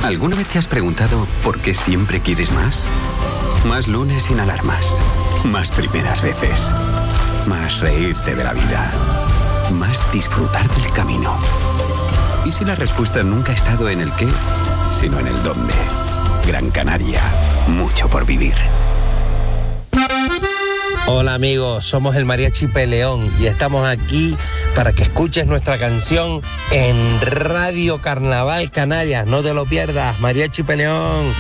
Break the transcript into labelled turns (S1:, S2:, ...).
S1: ¿Alguna vez te has preguntado por qué siempre quieres más? Más lunes sin alarmas. Más primeras veces. Más reírte de la vida. Más disfrutar del camino. ¿Y si la respuesta nunca ha estado en el qué, sino en el dónde? Gran Canaria. Mucho por vivir.
S2: Hola amigos, somos el Mariachi Peleón y estamos aquí para que escuches nuestra canción en Radio Carnaval Canarias. No te lo pierdas, Mariachi Peleón.